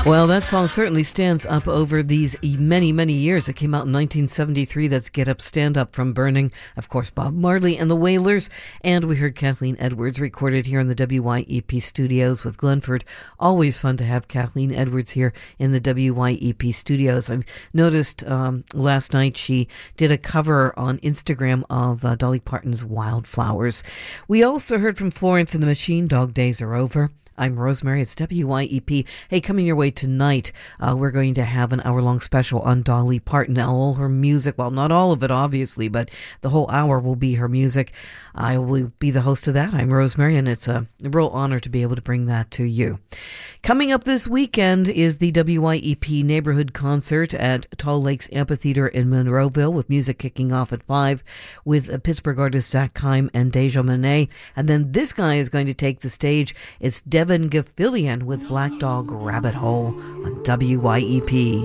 Well, that song certainly stands up over these many, many years. It came out in 1973. That's Get Up, Stand Up from Burning. Of course, Bob Marley and the Wailers. And we heard Kathleen Edwards recorded here in the WYEP studios with Glenford. Always fun to have Kathleen Edwards here in the WYEP studios. I noticed last night she did a cover on Instagram of Dolly Parton's Wildflowers. We also heard from Florence and the Machine, Dog Days Are Over. I'm Rosemary. It's WYEP. Hey, coming your way tonight, we're going to have an hour-long special on Dolly Parton. All her music, well, not all of it, obviously, but the whole hour will be her music. I will be the host of that. I'm Rosemary, and it's a real honor to be able to bring that to you. Coming up this weekend is the WYEP Neighborhood Concert at Tall Lakes Amphitheater in Monroeville, with music kicking off at 5 with Pittsburgh artists Zach Kime and Deja Monet. And then this guy is going to take the stage. It's Devin Gaffilian with Black Dog Rabbit Hole on WYEP.